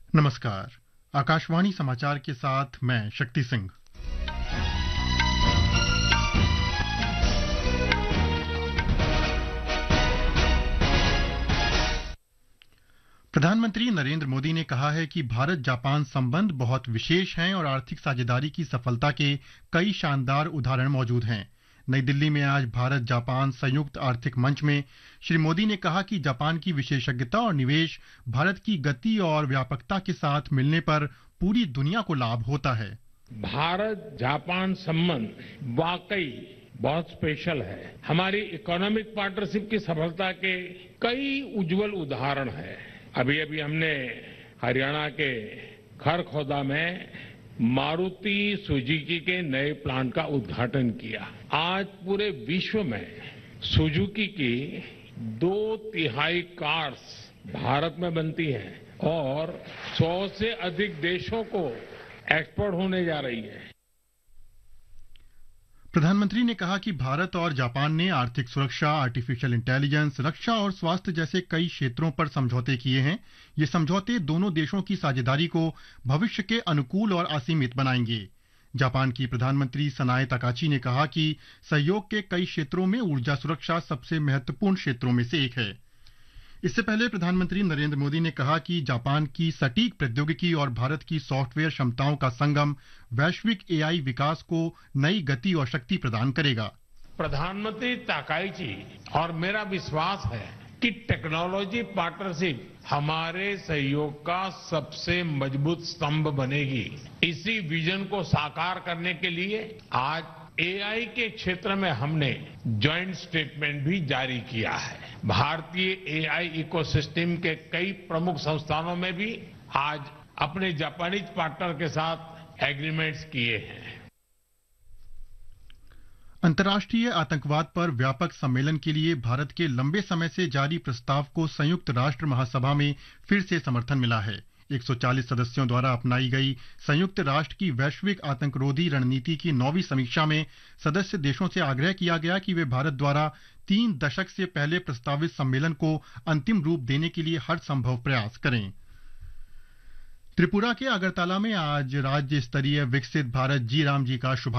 नमस्कार। आकाशवाणी समाचार के साथ मैं शक्ति सिंह। प्रधानमंत्री नरेंद्र मोदी ने कहा है कि भारत जापान संबंध बहुत विशेष हैं और आर्थिक साझेदारी की सफलता के कई शानदार उदाहरण मौजूद हैं। नई दिल्ली में आज भारत जापान संयुक्त आर्थिक मंच में श्री मोदी ने कहा कि जापान की विशेषज्ञता और निवेश भारत की गति और व्यापकता के साथ मिलने पर पूरी दुनिया को लाभ होता है। भारत जापान संबंध वाकई बहुत स्पेशल है। हमारी इकोनॉमिक पार्टनरशिप की सफलता के कई उज्जवल उदाहरण हैं। अभी अभी हमने हरियाणा के खरखौदा में मारुति सुजुकी के नए प्लांट का उद्घाटन किया। आज पूरे विश्व में सुजुकी की 2/3 कार्स भारत में बनती हैं और 100 से अधिक देशों को एक्सपोर्ट होने जा रही है। प्रधानमंत्री ने कहा कि भारत और जापान ने आर्थिक सुरक्षा, आर्टिफिशियल इंटेलिजेंस, रक्षा और स्वास्थ्य जैसे कई क्षेत्रों पर समझौते किए हैं। ये समझौते दोनों देशों की साझेदारी को भविष्य के अनुकूल और असीमित बनाएंगे। जापान की प्रधानमंत्री सनाए तकाची ने कहा कि सहयोग के कई क्षेत्रों में ऊर्जा सुरक्षा सबसे महत्वपूर्ण क्षेत्रों में से एक है। इससे पहले प्रधानमंत्री नरेंद्र मोदी ने कहा कि जापान की सटीक प्रौद्योगिकी और भारत की सॉफ्टवेयर क्षमताओं का संगम वैश्विक एआई विकास को नई गति और शक्ति प्रदान करेगा। प्रधानमंत्री ताकाइची और मेरा विश्वास है कि टेक्नोलॉजी पार्टनरशिप हमारे सहयोग का सबसे मजबूत स्तंभ बनेगी। इसी विजन को साकार करने के लिए आज एआई के क्षेत्र में हमने जॉइंट स्टेटमेंट भी जारी किया है। भारतीय एआई इकोसिस्टम के कई प्रमुख संस्थानों में भी आज अपने जापानीज पार्टनर के साथ एग्रीमेंट्स किए हैं। अंतर्राष्ट्रीय आतंकवाद पर व्यापक सम्मेलन के लिए भारत के लंबे समय से जारी प्रस्ताव को संयुक्त राष्ट्र महासभा में फिर से समर्थन मिला है। 140 सदस्यों द्वारा अपनाई गई संयुक्त राष्ट्र की वैश्विक आतंकरोधी रणनीति की 9वीं समीक्षा में सदस्य देशों से आग्रह किया गया कि वे भारत द्वारा 3 दशक से पहले प्रस्तावित सम्मेलन को अंतिम रूप देने के लिए हर संभव प्रयास करें। त्रिपुरा के अगरतला में आज राज्य स्तरीय विकसित भारत जी राम जी का शुभारंभ